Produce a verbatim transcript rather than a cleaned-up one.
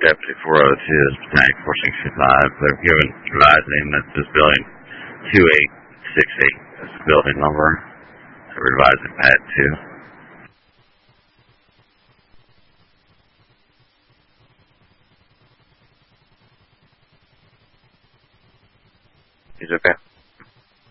Deputy four oh two is Battalion four sixty-five. They're given advising that this building two eight six eight is the building number. They're revising pad two. He's okay.